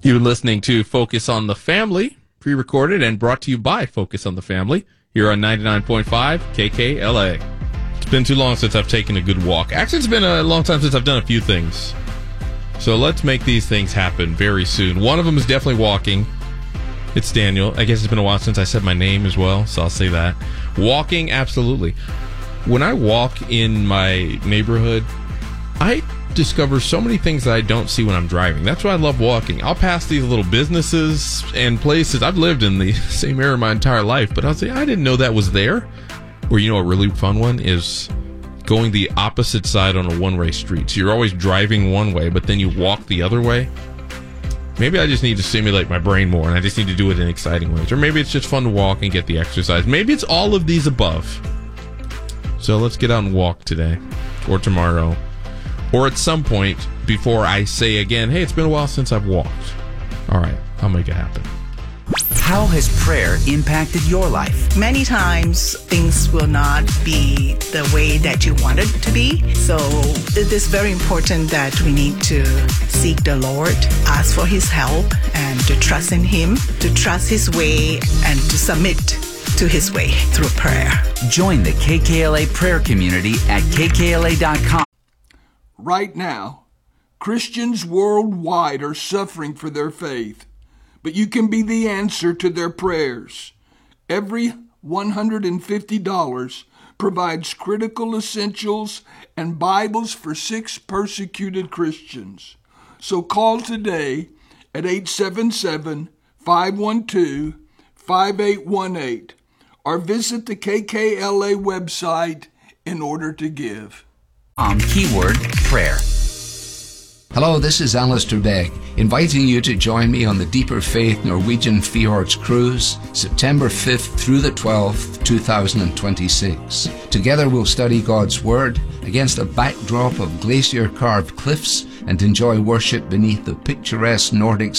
You're listening to Focus on the Family, pre-recorded and brought to you by Focus on the Family, here on 99.5 KKLA. It's been too long since I've taken a good walk. Actually, it's been a long time since I've done a few things. So let's make these things happen very soon. One of them is definitely walking. It's Daniel. I guess it's been a while since I said my name as well, so I'll say that. Walking, absolutely. When I walk in my neighborhood, I discover so many things that I don't see when I'm driving. That's why I love walking. I'll pass these little businesses and places. I've lived in the same area my entire life, but I'll say, I didn't know that was there. Or, you know, a really fun one is going the opposite side on a one-way street. So you're always driving one way, but then you walk the other way. Maybe I just need to stimulate my brain more, and I just need to do it in exciting ways. Or maybe it's just fun to walk and get the exercise. Maybe it's all of these above. So let's get out and walk today, or tomorrow, or at some point before I say again, hey, it's been a while since I've walked. All right, I'll make it happen. How has prayer impacted your life? Many times things will not be the way that you want it to be. So it is very important that we need to seek the Lord, ask for His help, and to trust in Him, to trust His way, and to submit to His way through prayer. Join the KKLA prayer community at kkla.com. Right now, Christians worldwide are suffering for their faith, but you can be the answer to their prayers. Every $150 provides critical essentials and Bibles for 6 persecuted Christians. So call today at 877-512-5818 or visit the KKLA website in order to give. Keyword prayer. Hello, this is Alistair Begg, inviting you to join me on the Deeper Faith Norwegian Fjords Cruise, September 5th through the 12th, 2026. Together we'll study God's Word against a backdrop of glacier-carved cliffs and enjoy worship beneath the picturesque Nordic